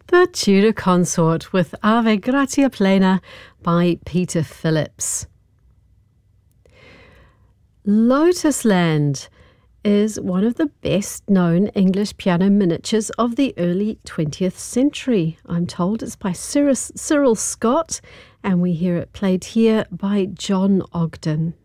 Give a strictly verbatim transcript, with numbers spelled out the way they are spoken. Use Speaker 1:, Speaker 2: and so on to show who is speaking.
Speaker 1: The Tudor Consort with Ave Gratia Plena by Peter Phillips. Lotus Land is one of the best-known English piano miniatures of the early twentieth century. I'm told it's by Cyril, Cyril Scott, and we hear it played here by John Ogden.